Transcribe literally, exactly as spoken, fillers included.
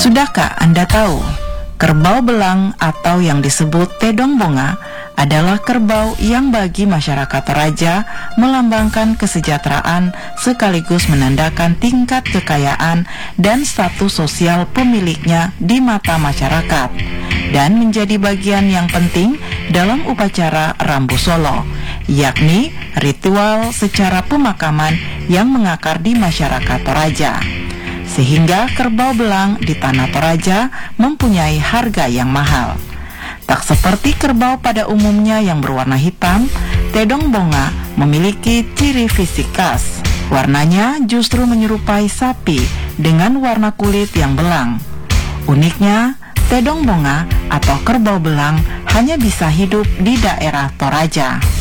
Sudahkah Anda tahu, kerbau belang atau yang disebut Tedong Bonga adalah kerbau yang bagi masyarakat Toraja melambangkan kesejahteraan sekaligus menandakan tingkat kekayaan dan status sosial pemiliknya di mata masyarakat, dan menjadi bagian yang penting dalam upacara Rambu Solo, yakni ritual secara pemakaman yang mengakar di masyarakat Toraja. Sehingga kerbau belang di tanah Toraja mempunyai harga yang mahal. Tak seperti kerbau pada umumnya yang berwarna hitam, Tedong Bonga memiliki ciri fisik khas. Warnanya justru menyerupai sapi dengan warna kulit yang belang. Uniknya, Tedong Bonga atau kerbau belang hanya bisa hidup di daerah Toraja.